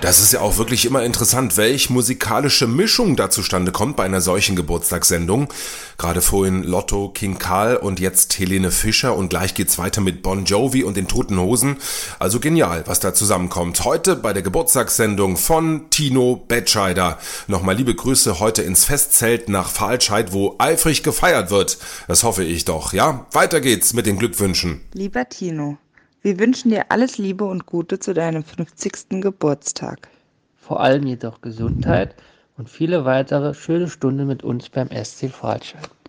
Das ist ja auch wirklich immer interessant, welch musikalische Mischung da zustande kommt bei einer solchen Geburtstagssendung. Gerade vorhin Lotto, King Karl und jetzt Helene Fischer und gleich geht's weiter mit Bon Jovi und den Toten Hosen. Also genial, was da zusammenkommt. Heute bei der Geburtstagssendung von Tino Betscheider. Nochmal liebe Grüße heute ins Festzelt nach Pfahlscheid, wo eifrig gefeiert wird. Das hoffe ich doch, ja? Weiter geht's mit den Glückwünschen. Lieber Tino, wir wünschen dir alles Liebe und Gute zu deinem 50. Geburtstag. Vor allem jedoch Gesundheit und viele weitere schöne Stunden mit uns beim SC Freischeid.